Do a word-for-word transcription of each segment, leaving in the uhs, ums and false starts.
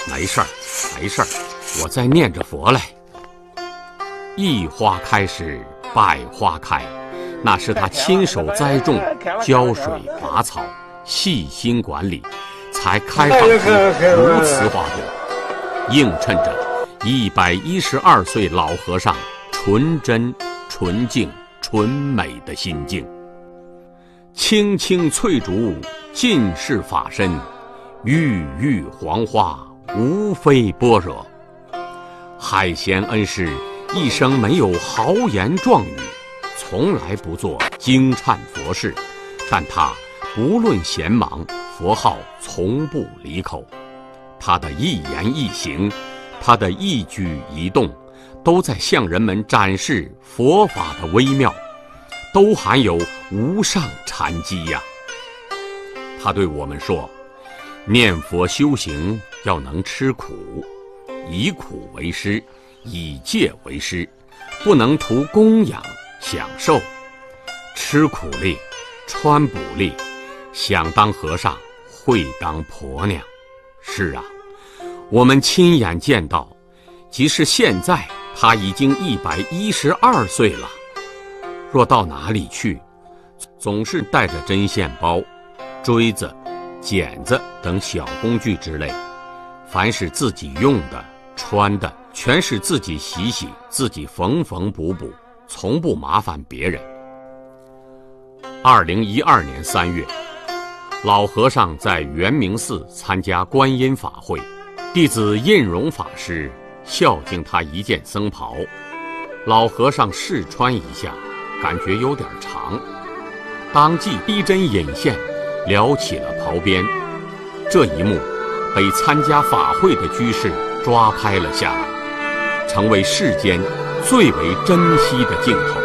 没事儿，没事儿，我在念着佛嘞。一花开时，百花开，那是他亲手栽种、浇水拔草、细心管理，才开放出如此花朵，映衬着一百一十二岁老和尚纯真、纯净、纯美的心境。青青翠竹，尽是法身；郁郁黄花，无非般若。海贤恩师一生没有豪言壮语，从来不做惊忏佛事，但他不论闲忙，佛号从不离口。他的一言一行，他的一举一动，都在向人们展示佛法的微妙，都含有无上禅机呀。他对我们说，念佛修行要能吃苦，以苦为师，以戒为师，不能图供养享受。吃苦力，穿补力，想当和尚会当婆娘。是啊，我们亲眼见到，即使现在他已经一百一十二岁了，若到哪里去，总是带着针线包、锥子、剪子等小工具之类，凡是自己用的、穿的，全是自己洗洗，自己缝缝补补，从不麻烦别人。二零一二年三月，老和尚在圆明寺参加观音法会，弟子印荣法师孝敬他一件僧袍，老和尚试穿一下，感觉有点长，当即逼针引线，撩起了袍边。这一幕被参加法会的居士抓拍了下来，成为世间最为珍惜的镜头。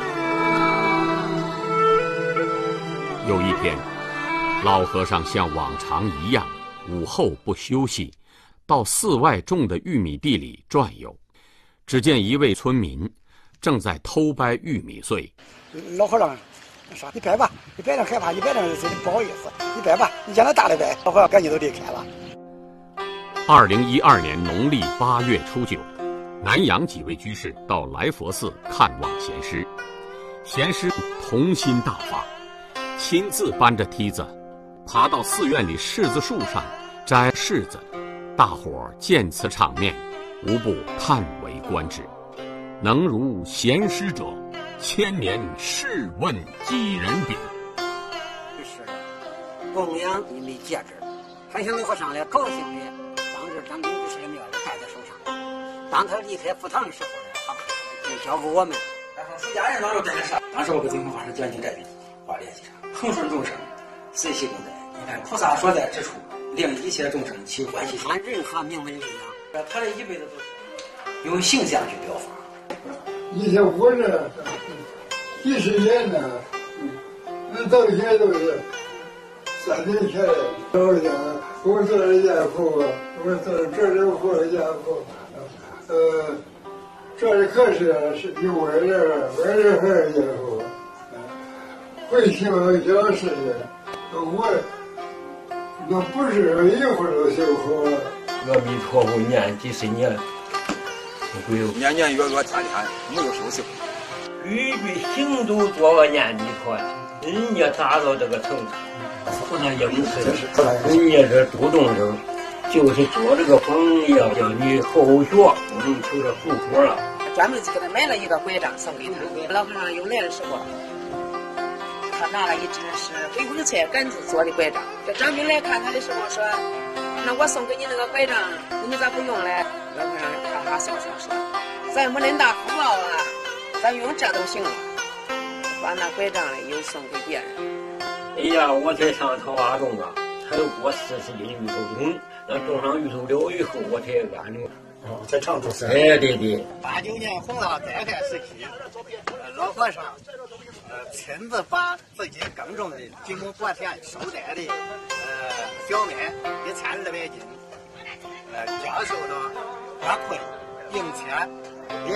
有一天，老和尚像往常一样，午后不休息，到寺外种的玉米地里转悠。只见一位村民正在偷掰玉米穗。 老和尚说：“你掰吧，你掰着害怕，你掰着心里不好意思，你掰吧，你见他大的掰。”老和尚赶紧都离开了。 二零一二年农历八月初九，南阳几位居士到来佛寺看望贤师，贤师童心大发，亲自搬着梯子爬到寺院里柿子树上摘柿子。大伙儿见此场面，无不叹为观止。能如贤师者，千年试问几人比？ 是供养你没戒指，还想老和尚来高兴的，当着张明居士的面戴在手上。当他离开佛堂的时候呢，他就交给我们。 出家人当时戴的啥？当时我给净空法师讲经这里话联系上，恒顺众生，随喜功德。你看菩萨所在之处，令一切众生起欢喜心。 按任何名闻力量， 他这一辈子都是用形象去表法。 一些活着几十年呢，那到现在都是三年前老讲，我做了家父，我做了这里活家父，呃，这里可是是有我这我这还是家父，会修小事的，我那不是一会儿都修好。 阿弥陀佛念几十年。 年年月月天天没有休息， 句句行都做个念弥陀，人家达到这个程度，不能应试，人家这主动者就是做这个榜样，叫你后学，不能求着出国了。 专门给他买了一个拐杖送给他，老和尚又来的时候，他拿了一只是回风菜杆子做的拐杖。这张兵来看他的时候说：“那我送给你那个拐杖，你咋不用嘞？”老和尚哈哈笑笑说：“咱没恁大福报啊，咱用这都行了。”把那拐杖嘞又送给别人。 哎呀，我才上桃花种啊，才过四十斤芋头种，那种上芋头了以后，我才安定。 哦，在常州是。 哎，对对。 八九年弘法灾害时期，老和尚呃亲自把自己耕种的经过播田收摘的呃小麦一千二百斤，呃交收到官库里，并且